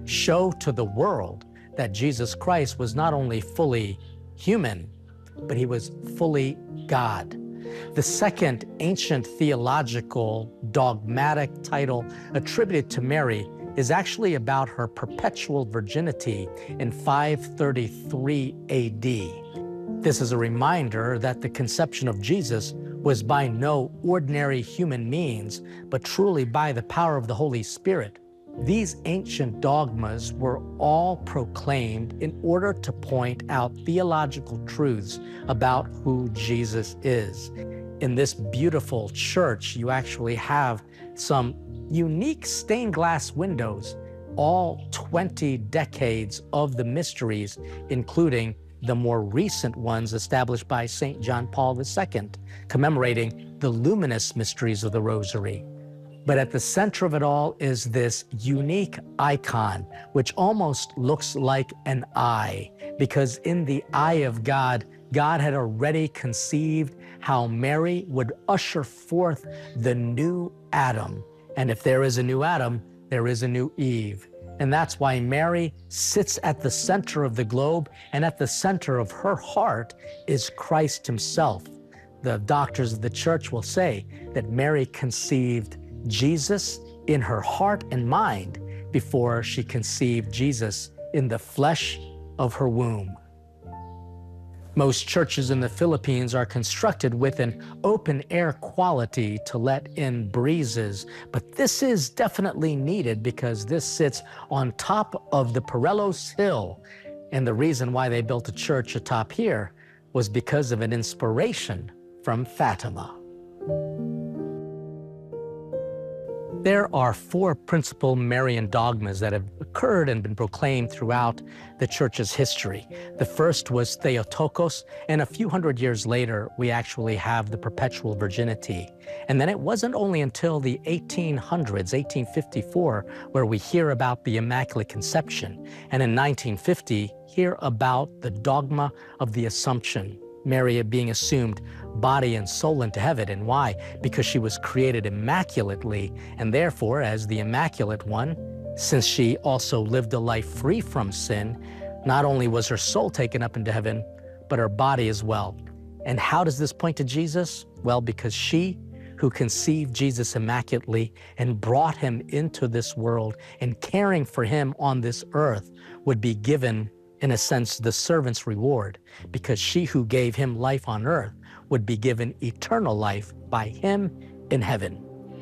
show to the world that Jesus Christ was not only fully human, but he was fully God. The second ancient theological dogmatic title attributed to Mary is actually about her perpetual virginity in 533 AD. This is a reminder that the conception of Jesus was by no ordinary human means, but truly by the power of the Holy Spirit. These ancient dogmas were all proclaimed in order to point out theological truths about who Jesus is. In this beautiful church, you actually have some unique stained glass windows, all 20 decades of the mysteries, including the more recent ones established by St. John Paul II, commemorating the luminous mysteries of the Rosary. But at the center of it all is this unique icon, which almost looks like an eye, because in the eye of God, God had already conceived how Mary would usher forth the new Adam. And if there is a new Adam, there is a new Eve. And that's why Mary sits at the center of the globe, and at the center of her heart is Christ himself. The doctors of the church will say that Mary conceived Jesus in her heart and mind before she conceived Jesus in the flesh of her womb. Most churches in the Philippines are constructed with an open-air quality to let in breezes, but this is definitely needed because this sits on top of the Morelos Hill, and the reason why they built a church atop here was because of an inspiration from Fatima. There are four principal Marian dogmas that have occurred and been proclaimed throughout the Church's history. The first was Theotokos, and a few hundred years later, we actually have the perpetual virginity. And then it wasn't only until the 1800s, 1854, where we hear about the Immaculate Conception, and in 1950, hear about the dogma of the Assumption, Mary being assumed body and soul into heaven. And why? Because she was created immaculately, and therefore, as the Immaculate One, since she also lived a life free from sin, not only was her soul taken up into heaven, but her body as well. And how does this point to Jesus? Well, because she who conceived Jesus immaculately and brought him into this world and caring for him on this earth would be given, in a sense, the servant's reward, because she who gave him life on earth would be given eternal life by him in heaven.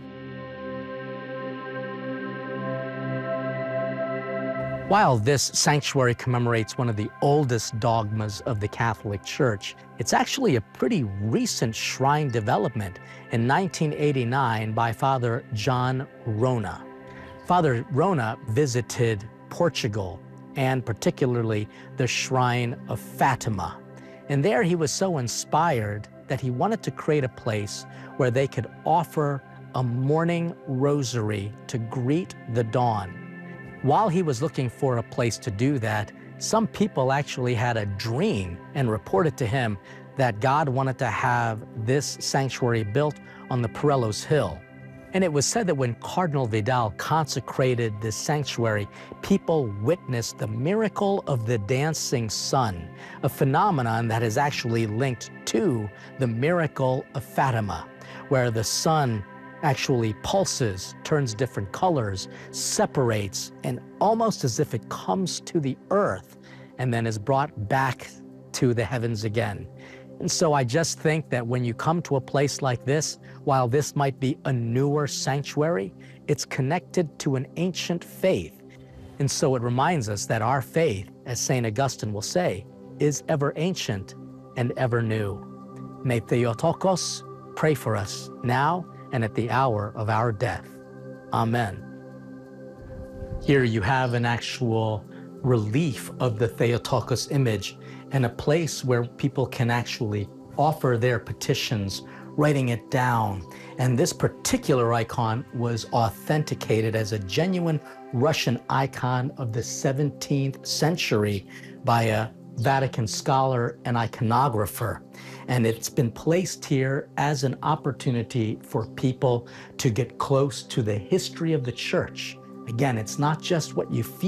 While this sanctuary commemorates one of the oldest dogmas of the Catholic Church, it's actually a pretty recent shrine development in 1989 by Father John Rona. Father Rona visited Portugal, and particularly the shrine of Fatima. And there he was so inspired that he wanted to create a place where they could offer a morning rosary to greet the dawn. While he was looking for a place to do that, some people actually had a dream and reported to him that God wanted to have this sanctuary built on the Morelos Hill. And it was said that when Cardinal Vidal consecrated this sanctuary, people witnessed the miracle of the dancing sun, a phenomenon that is actually linked to the miracle of Fatima, where the sun actually pulses, turns different colors, separates, and almost as if it comes to the earth and then is brought back to the heavens again. And so I just think that when you come to a place like this, while this might be a newer sanctuary, it's connected to an ancient faith. And so it reminds us that our faith, as St. Augustine will say, is ever ancient and ever new. May Theotokos pray for us now and at the hour of our death. Amen. Here you have an actual relief of the Theotokos image and a place where people can actually offer their petitions, writing it down. And this particular icon was authenticated as a genuine Russian icon of the 17th century by a Vatican scholar and iconographer. And it's been placed here as an opportunity for people to get close to the history of the church. Again, it's not just what you feel